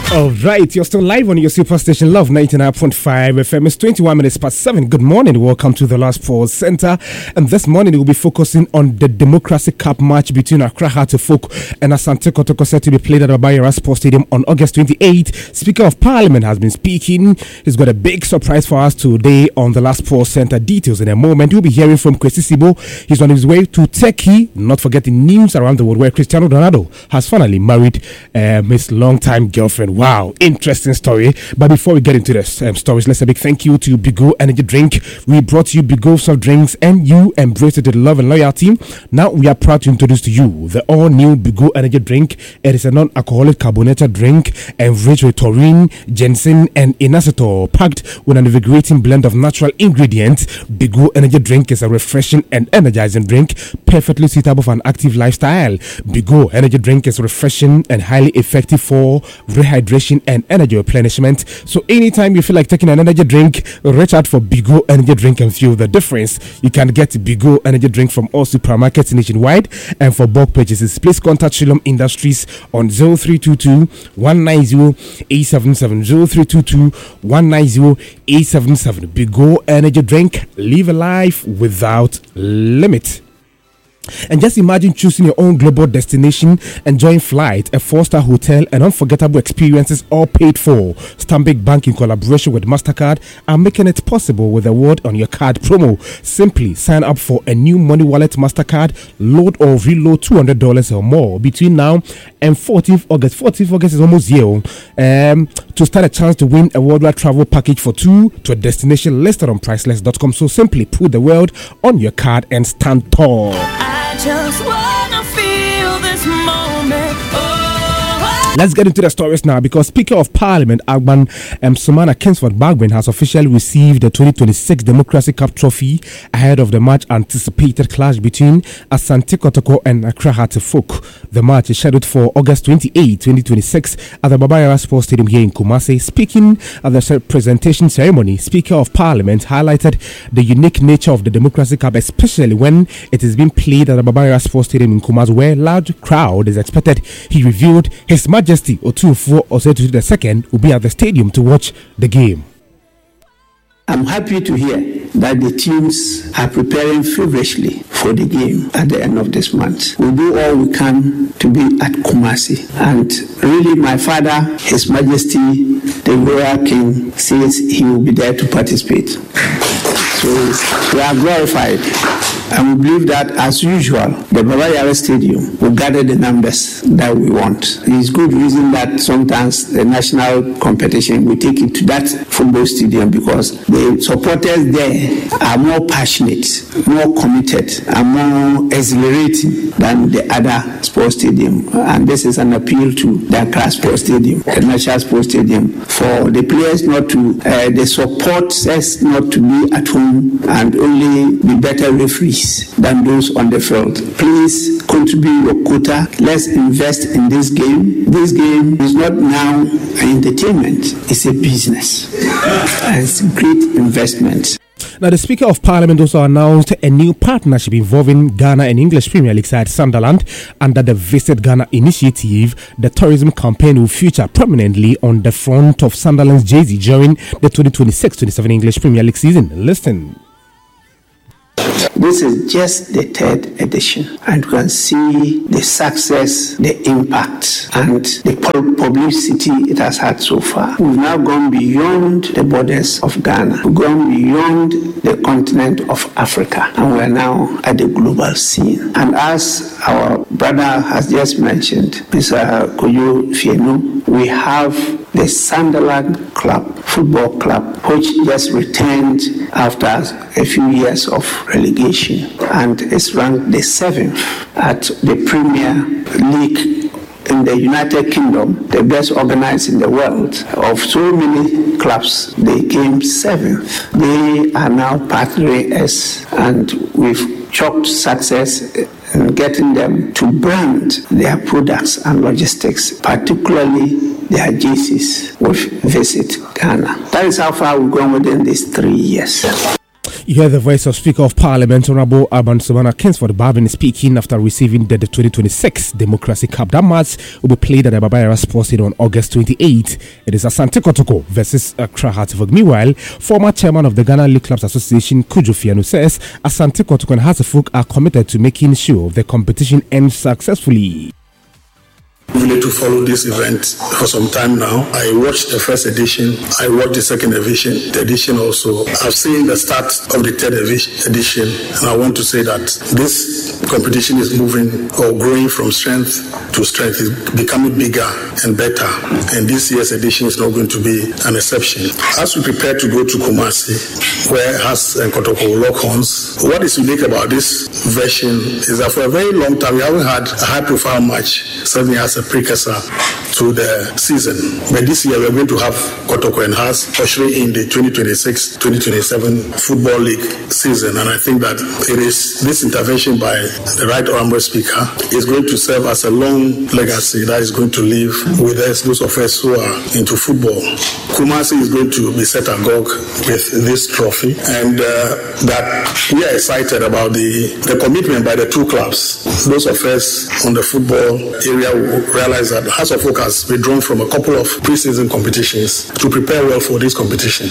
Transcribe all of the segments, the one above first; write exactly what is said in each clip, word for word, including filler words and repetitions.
All right, you're still live on your superstation Love ninety-nine point five F M. It's twenty-one minutes past seven. Good morning. Welcome to the Last Pause Center. And this morning we'll be focusing on the Democracy Cup match between Accra Hearts of Oak and Asante Kotoko, set to be played at Abayara Sports Stadium on August twenty-eighth. Speaker of Parliament has been speaking. He's got a big surprise for us today on the Last Pause Center. Details in a moment. We'll be hearing from Kwesi Sibo. He's on his way to Turkey. Not forgetting news around the world where Cristiano Ronaldo has finally married um, his longtime girlfriend. Wow, interesting story. But before we get into this um, stories, let's say a big thank you to Bigo Energy Drink. We brought you Bigo soft drinks and you embraced it with love and loyalty. Now we are proud to introduce to you the all-new Bigo Energy Drink. It is a non-alcoholic carbonated drink enriched with taurine, ginseng, and inositol, packed with an invigorating blend of natural ingredients. Bigo Energy Drink is a refreshing and energizing drink, perfectly suitable for an active lifestyle. Bigo Energy Drink is refreshing and highly effective for rehydration and energy replenishment. So anytime you feel like taking an energy drink, reach out for Bigo Energy Drink and feel the difference. You can get Bigo Energy Drink from all supermarkets nationwide, and for bulk purchases, please contact Shillong Industries on zero three two two, one nine zero, eight seven seven, zero three two two, one nine zero, eight seven seven. Bigo Energy Drink, live a life without limit. And just imagine choosing your own global destination, enjoying flight, a four-star hotel, and unforgettable experiences all paid for. Stanbic Bank, in collaboration with MasterCard, are making it possible with a word on your card promo. Simply sign up for a new Money Wallet MasterCard, load or reload two hundred dollars or more between now and fourteenth of August. fourteenth of August is almost here. Um, to start a chance to win a worldwide travel package for two to a destination listed on priceless dot com. So simply put the world on your card and stand tall. Just wanna feel this moment. Oh, let's get into the stories now, because Speaker of Parliament Agban um, Sumana Kingsford Bagbin has officially received the twenty twenty-six Democracy Cup trophy ahead of the much anticipated clash between Asante Kotoko and Accra Hearts of Oak. The match is scheduled for August twenty-eighth, twenty twenty-six at the Babayara Sports Stadium here in Kumasi. Speaking at the presentation ceremony, Speaker of Parliament highlighted the unique nature of the Democracy Cup, especially when it is being played at the Babayara Sports Stadium in Kumasi, where a large crowd is expected. He revealed His Majesty Otuofo Osei the Second will be at the stadium to watch the game. I'm happy to hear that the teams are preparing feverishly for the game at the end of this month. We'll do all we can to be at Kumasi. And really, my father, His Majesty, the Royal King, says he will be there to participate. So we are glorified. And we believe that, as usual, the Babayara Stadium will gather the numbers that we want. It's good reason that sometimes the national competition, we take it to that football stadium, because the supporters there are more passionate, more committed, and more exhilarating than the other sports stadium. And this is an appeal to the Accra Sports Stadium, the National Sports Stadium, for the players not to, uh, the supporters not to be at home and only be better referees than those on the field. Please contribute your quota. Let's invest in this game. This game is not now an entertainment, it's a business. And it's a great investment. Now, the Speaker of Parliament also announced a new partnership involving Ghana and English Premier League side Sunderland under the Visit Ghana initiative. The tourism campaign will feature prominently on the front of Sunderland's jersey during the twenty twenty-six twenty-seven English Premier League season. Listen. This is just the third edition, and you can see the success, the impact, and the publicity it has had so far. We've now gone beyond the borders of Ghana. We've gone beyond the continent of Africa, and we're now at the global scene. And as our brother has just mentioned, Mister Kojo Fienu, we have the Sunderland Club, football club, which just returned after a few years of relegation and is ranked the seventh at the Premier League in the United Kingdom, the best organized in the world. Of so many clubs, they came seventh. They are now partnering us, and we've chalked success in getting them to brand their products and logistics, particularly their jerseys with Visit Ghana. That is how far we've gone within these three years. You hear the voice of Speaker of Parliament, Honorable Alban Sumana Kingsford Barbin, speaking after receiving the, the twenty twenty-six Democracy Cup. That match will be played at the Baba Yara Sports Stadium on August twenty-eighth. It is Asante Kotoko versus Accra Hearts. Meanwhile, former chairman of the Ghana League Clubs Association, Kujo Fiano, says Asante Kotoko and Hearts are committed to making sure the competition ends successfully. We need to follow this event for some time now. I watched the first edition. I watched the second edition. The edition also. I've seen the start of the third edition, and I want to say that this competition is moving or growing from strength to strength. It's becoming bigger and better, and this year's edition is not going to be an exception. As we prepare to go to Kumasi, where Hearts and Kotoko will lock horns, what is unique about this version is that for a very long time we haven't had a high-profile match serving as a precursor to the season. But this year we're going to have Kotoko and Hearts ushering in the twenty twenty-six twenty twenty-seven Football League season. And I think that it is this intervention by the Right Honourable Speaker is going to serve as a long legacy that is going to live with us, those of us who are into football. Kumasi is going to be set agog with this trophy, and uh, that we are excited about the, the commitment by the two clubs. Those of us on the football area will realize that Hearts of Oak has withdrawn from a couple of pre-season competitions to prepare well for this competition.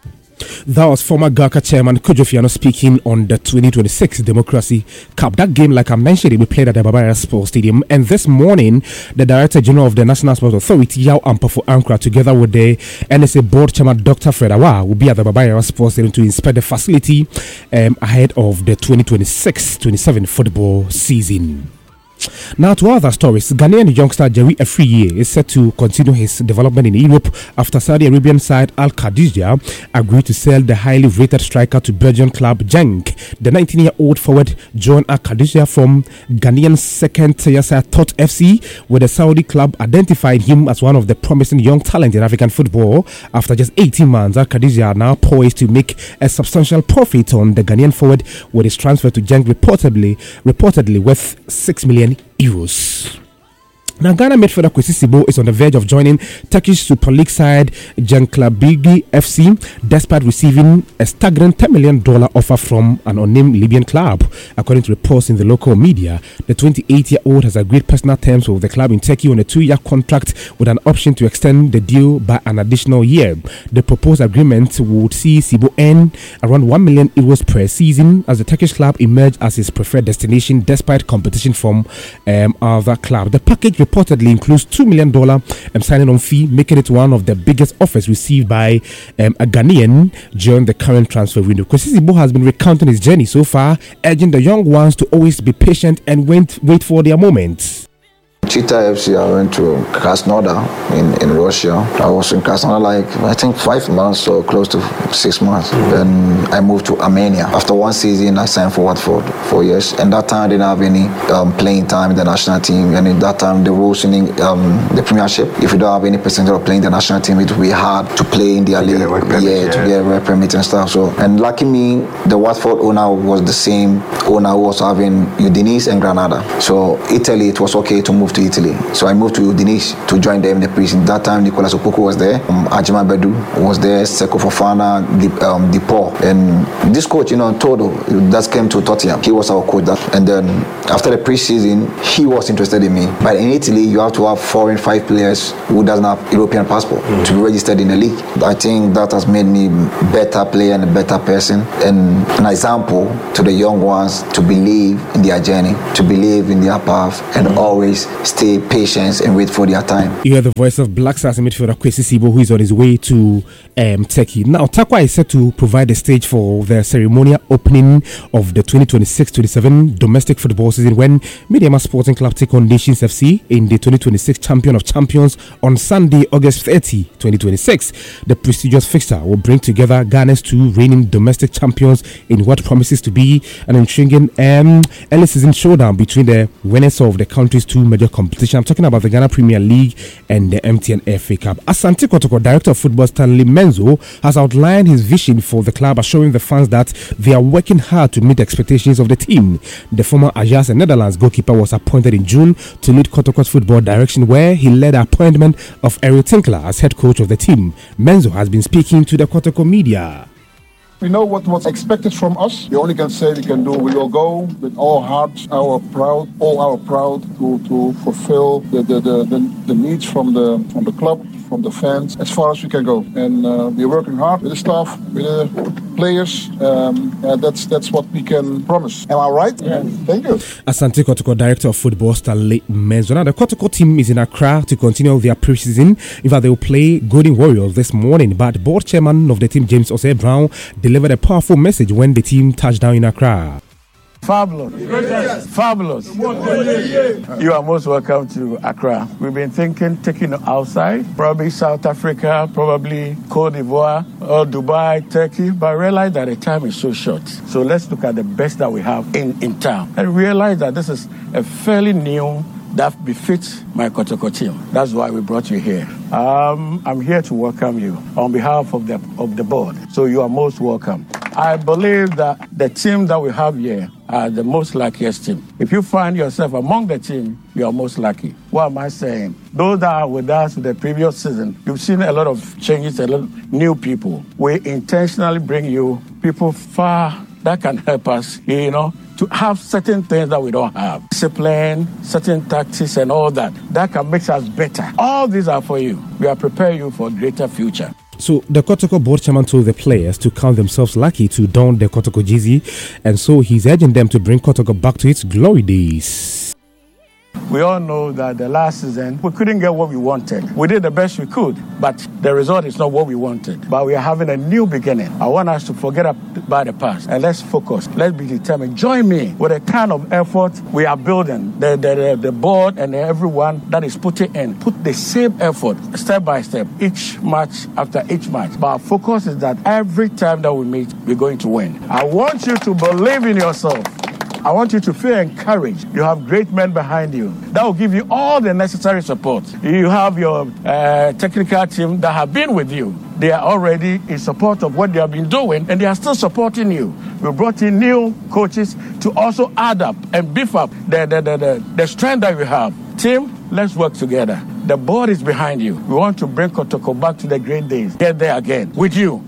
That was former Gaka chairman Kujo Fiano speaking on the twenty twenty-six Democracy Cup. That game, like I mentioned, it will be played at the Baba Yara Sports Stadium. And this morning, the Director General of the National Sports Authority, Yao Ampofo Ankra, together with the N S A Board Chairman Doctor Fred Awa, will be at the Baba Yara Sports Stadium to inspect the facility um, ahead of the twenty twenty-six twenty-seven football season. Now to other stories, Ghanaian youngster Jerry Afriye is set to continue his development in Europe after Saudi Arabian side Al Khadija agreed to sell the highly rated striker to Belgian club Genk. The nineteen-year-old forward joined Al Khadija from Ghanaian second-tier side Tot F C, where the Saudi club identified him as one of the promising young talent in African football. After just eighteen months, Al Khadija are now poised to make a substantial profit on the Ghanaian forward, with his transfer to Genk reportedly reportedly worth six million euros. Now, Ghana midfielder Kwesi Sibo is on the verge of joining Turkish Super League side Cancalabigi F C, despite receiving a staggering ten million dollars offer from an unnamed Libyan club. According to reports in the local media, the twenty-eight-year-old has agreed personal terms with the club in Turkey on a two-year contract with an option to extend the deal by an additional year. The proposed agreement would see Sibo earn around one million euros per season as the Turkish club emerged as his preferred destination despite competition from um, other clubs. The package reportedly includes two million dollars um, signing on fee, making it one of the biggest offers received by um, a Ghanaian during the current transfer window. Kwesi Sibo has been recounting his journey so far, urging the young ones to always be patient and wait, wait for their moments. Cheetah F C, I went to Krasnodar in, in Russia. I was in Krasnodar like, I think five months or close to six months. Then I moved to Armenia. After one season, I signed for Watford for four years. And that time, I didn't have any um, playing time in the national team. And in that time, the rules in um, the Premiership, if you don't have any percentage of playing the national team, it will be hard to play in their league. Yeah, yeah, to get a work permit and stuff. So, and lucky me, the Watford owner was the same owner who was having Udinese and Granada. So, Italy, it was okay to move to Italy. So I moved to Udinese to join them in the preseason. That time Nicolas Opoku was there, um, Ajima Bedu was there, Seko Fofana, Dip, um, Dippo. And this coach, you know, Todo, that came to Tottenham. He was our coach. That, and then after the preseason, he was interested in me. But in Italy, you have to have four and five players who doesn't have European passport mm-hmm. to be registered in the league. I think that has made me a better player and a better person, and an example to the young ones to believe in their journey, to believe in their path, and mm-hmm. always stay patient and wait for their time. You hear the voice of Black Stars midfielder Kwesi Sibo, who is on his way to um, Turkey. Now, Takwa is set to provide the stage for the ceremonial opening of the twenty twenty-six twenty-seven domestic football season when Mediama Sporting Club take on Nations F C in the twenty twenty-six Champion of Champions on Sunday, August thirtieth, twenty twenty-six. The prestigious fixture will bring together Ghana's two reigning domestic champions in what promises to be an intriguing um, early season showdown between the winners of the country's two major competitions. I'm talking about the Ghana Premier League and the M T N F A Cup. Asante Kotoko, Director of Football Stanley Menzo, has outlined his vision for the club, assuring the fans that they are working hard to meet the expectations of the team. The former Ajax and Netherlands goalkeeper was appointed in June to lead Kotoko's football direction, where he led the appointment of Eric Tinkler as head coach of the team. Menzo has been speaking to the Kotoko media. We know what, what's expected from us. We only can say we can do. We will go with all hearts, our proud, all our proud to, to fulfill the, the, the, the, the needs from the from the club, from the fans, as far as we can go. And uh, we're working hard with the staff, with the players. Um, uh, that's that's what we can promise. Am I right? Yeah. Thank you. Asante Kotoko, Director of Football, Stanley Menzona. The Kotoko team is in Accra to continue their pre-season. In fact, they will play Golden Warriors this morning. But board chairman of the team, James Osei Brown, delivered a powerful message when the team touched down in Accra. Fabulous. Yes. Fabulous. You are most welcome to Accra. We've been thinking, taking it outside, probably South Africa, probably Cote d'Ivoire, or Dubai, Turkey, but I realize that the time is so short. So let's look at the best that we have in, in town and realize that this is a fairly new that befits my Kotoko team. That's why we brought you here. Um, I'm here to welcome you on behalf of the of the board. So you are most welcome. I believe that the team that we have here are the most luckiest team. If you find yourself among the team, you are most lucky. What am I saying? Those that are with us with the previous season, you've seen a lot of changes, a lot of new people. We intentionally bring you people far that can help us, you know, to have certain things that we don't have. Discipline, certain tactics and all that. That can make us better. All these are for you. We are preparing you for a greater future. So the Kotoko board chairman told the players to count themselves lucky to don the Kotoko jersey, and so he's urging them to bring Kotoko back to its glory days. We all know that the last season, we couldn't get what we wanted. We did the best we could, but the result is not what we wanted. But we are having a new beginning. I want us to forget about the past and let's focus. Let's be determined. Join me with the kind of effort we are building. The, the, the, the board and everyone that is putting in, put the same effort step by step, each match after each match. But our focus is that every time that we meet, we're going to win. I want you to believe in yourself. I want you to feel encouraged. You have great men behind you that will give you all the necessary support. You have your uh, technical team that have been with you. They are already in support of what they have been doing, and they are still supporting you. We brought in new coaches to also add up and beef up the, the, the, the, the strength that we have. Team, let's work together. The board is behind you. We want to bring Kotoko back to the great days. Get there again with you.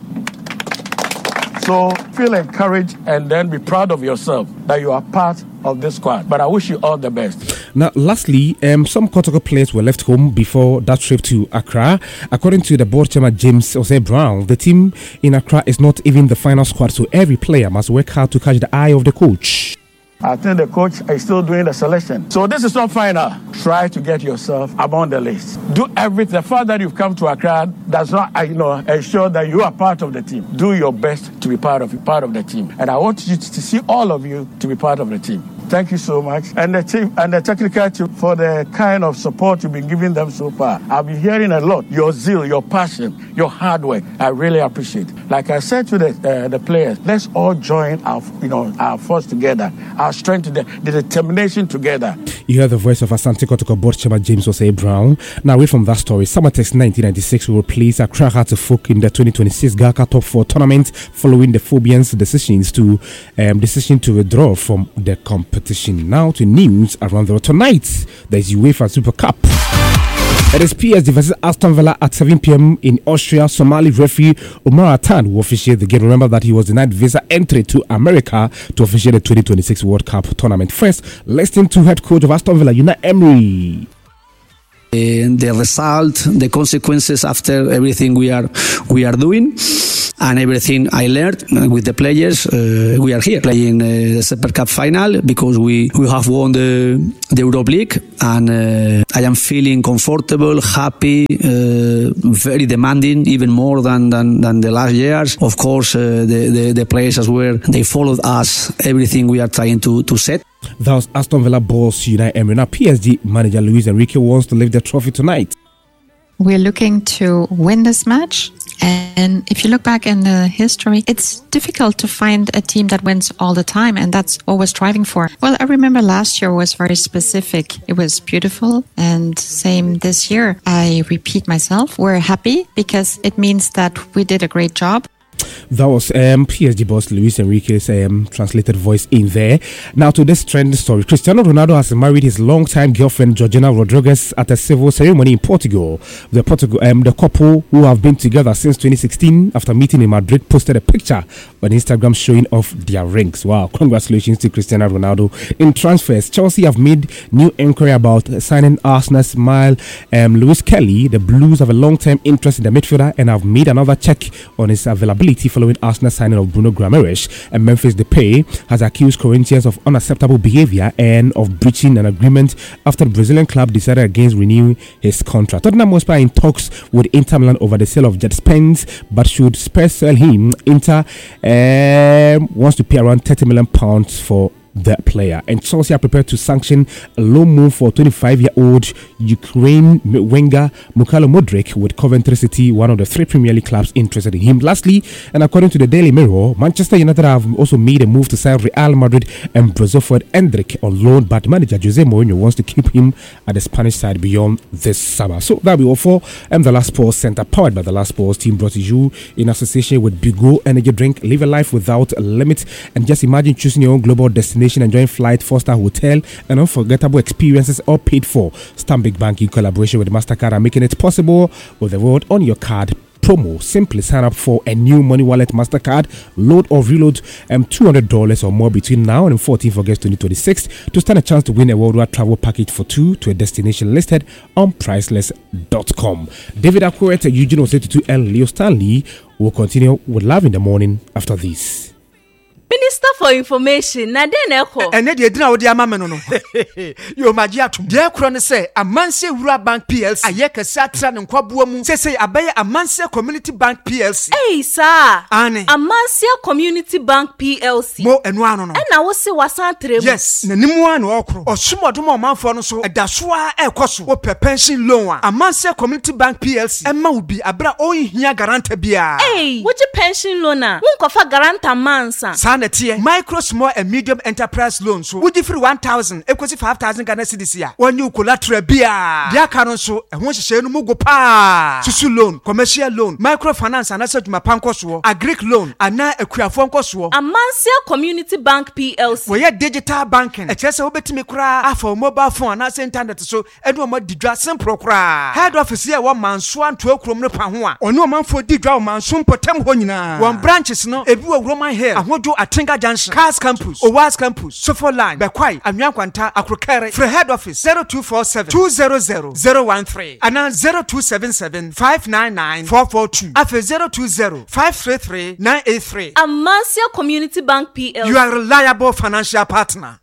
So feel encouraged and then be proud of yourself that you are part of this squad. But I wish you all the best. Now, lastly, um, some Kotoko players were left home before that trip to Accra. According to the board chairman, James Osei Brown, the team in Accra is not even the final squad, so every player must work hard to catch the eye of the coach. I think the coach is still doing the selection. So this is not final. Try to get yourself among the list. Do everything. The fact that you've come to Accra does not, you know, ensure that you are part of the team. Do your best to be part of part of the team. And I want you to see all of you to be part of the team. Thank you so much. And the team and the technical team for the kind of support you've been giving them so far. I've been hearing a lot. Your zeal, your passion, your hard work. I really appreciate. Like I said to the uh, the players, let's all join our you know our force together, our strength, the, the determination together. You hear the voice of Asante Kotoko board chairman James Osei Brown. Now, away from that story, Summertex nineteen ninety-six will place Accra Hearts of Folk in the twenty twenty-six Gaka Top Four tournament following the Phobians' decisions to um, decision to withdraw from the competition. Now to news around the world. Tonight, there's UEFA Super Cup. It is P S G versus Aston Villa at seven p.m. in Austria. Somali referee Omar Atan will officiate the game. Remember that he was denied visa entry to America to officiate the twenty twenty-six World Cup tournament. First, listen to head coach of Aston Villa, Unai Emery. Uh, the result, the consequences after everything we are we are doing, and everything I learned with the players. Uh, we are here playing uh, the Super Cup final because we, we have won the the Europe League, and uh, I am feeling comfortable, happy, uh, very demanding, even more than, than, than the last years. Of course, uh, the, the the players as well, they followed us everything we are trying to to set. That was Aston Villa boss Unai Emery. Now, P S G manager Luis Enrique wants to lift the trophy tonight. We're looking to win this match. And if you look back in the history, it's difficult to find a team that wins all the time, and that's what we're striving for. Well, I remember last year was very specific. It was beautiful, and same this year. I repeat myself, we're happy because it means that we did a great job. That was um, P S G boss Luis Enrique's um, translated voice in there. Now to this trending story. Cristiano Ronaldo has married his longtime girlfriend Georgina Rodriguez at a civil ceremony in Portugal. The Portugal, um, the couple, who have been together since twenty sixteen after meeting in Madrid, posted a picture on Instagram showing off their rings. Wow, congratulations to Cristiano Ronaldo. In transfers, Chelsea have made new inquiry about signing Arsenal's smile um, Lewis Kelly. The Blues have a long-term interest in the midfielder and have made another check on his availability following Arsenal signing of Bruno Guimaraes. And Memphis Depay has accused Corinthians of unacceptable behaviour and of breaching an agreement after the Brazilian club decided against renewing his contract. Tottenham Hotspur in talks with Inter Milan over the sale of Jet Spence, but should Spurs sell him, Inter um, wants to pay around thirty million pounds for the player. And Chelsea are prepared to sanction a loan move for twenty-five-year-old Ukraine winger Mykhailo Mudryk, with Coventry City, one of the three Premier League clubs, interested in him. Lastly, and according to the Daily Mirror, Manchester United have also made a move to sign Real Madrid and Brazil forward Endrick on loan, but manager Jose Mourinho wants to keep him at the Spanish side beyond this summer. So that'll be all for um, the Last Sports Center, powered by the Last Sports team, brought to you in association with Bigo Energy Drink. Live a life without a limit, and just imagine choosing your own global destination, enjoying flight, four-star hotel, and unforgettable experiences, all paid for. Stanbic Bank in collaboration with MasterCard are making it possible with the world on your card promo. Simply sign up for a new Money Wallet MasterCard, load or reload um, two hundred dollars or more between now and fourteenth of August twenty twenty-six to stand a chance to win a worldwide travel package for two to a destination listed on priceless dot com. David Akwet, Eugene Osetutu, and Leo Stanley will continue with Love in the Morning after this. Minister for Information, na den eko. Ene de edina odi ama me no no. Yo magi atum. De ekro ne se Amanse Wura Bank P L C. Ayeka satra ne nkwaboa mu. Se se abaye Amanse Community Bank P L C. Hey sir. Ane. Amanse Community Bank P L C. Mo enu ano no. Ena wo se wasan tremu. Yes. Na nimu an okro. Osumodom omanfo no so edaso a ekoso. Wo pe pension loan a. Amanse Community Bank P L C. Emma ubi abra ohia garanta bia. Hey, wo je pension loan a. Won kofa garanta mansa. Micro, small and medium enterprise loans. So would you free one thousand, equals five thousand Ghana cedis here. When you collateral beer, their canon so, and once you say no mugo pa, Susu loan, commercial loan, microfinance, and answer to my pancos, a Greek loan, and now a queer phone cost. Amanse Community Bank P L C. We are digital banking. A chess over to me cry for mobile phone, and I send internet so, and no more didra simple cry. Head office here one man swan to a chrome panua, or no man for didra man soon potem honina. One branches no, a blue Roman hair, and what do a Tinga Junction, Cars Campus, Owas Campus, Sofo Line, Bekwai, and Yankwanta, Akrokere, for head office zero two four seven, two zero zero, zero one three, and now zero two seven seven, five nine nine, four four two, after zero two zero, five three three, nine eight three. Amanse Community Bank P L C. You are a reliable financial partner.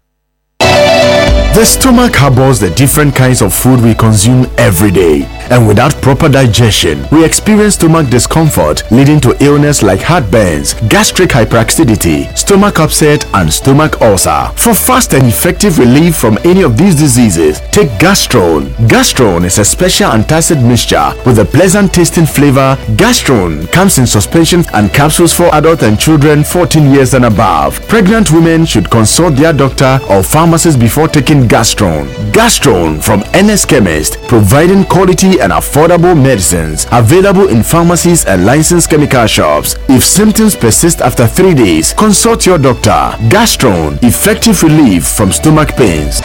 The stomach harbors the different kinds of food we consume every day, and without proper digestion, we experience stomach discomfort leading to illness like heartburns, gastric hyperacidity, stomach upset, and stomach ulcer. For fast and effective relief from any of these diseases, take Gastrone. Gastrone is a special antacid mixture with a pleasant tasting flavor. Gastrone comes in suspension and capsules for adults and children fourteen years and above. Pregnant women should consult their doctor or pharmacist before taking Gastrone. Gastrone from N S Chemist, providing quality and affordable medicines, available in pharmacies and licensed chemical shops. If symptoms persist after three days, consult your doctor. Gastrone, effective relief from stomach pains.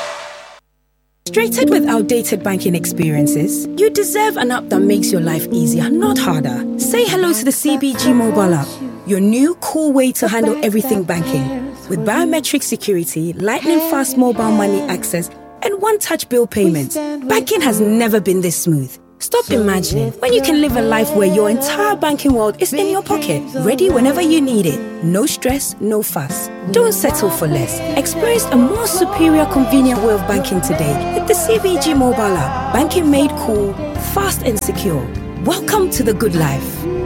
Frustrated with outdated banking experiences? You deserve an app that makes your life easier, not harder. Say hello to the C B G mobile app, your new cool way to handle everything banking. With biometric security, lightning fast mobile money access, and one-touch bill payments, banking has never been this smooth. Stop imagining when you can live a life where your entire banking world is in your pocket, ready whenever you need it. No stress, no fuss. Don't settle for less. Experience a more superior, convenient way of banking today with the C B G mobile app. Banking made cool, fast and secure. Welcome to the good life.